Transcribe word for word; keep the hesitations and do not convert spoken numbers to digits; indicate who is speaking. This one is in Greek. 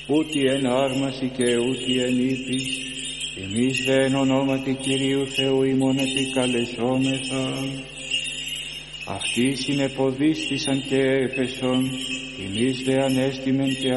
Speaker 1: ούτι εν άρμαση και ούτι εν ύπη, εμείς δε εν ονόματι Κυρίου Θεού ημών επικαλεσόμεθα. Αυτοί συνεποδίστησαν και έπεσον, εμείς δε ανέστημεν και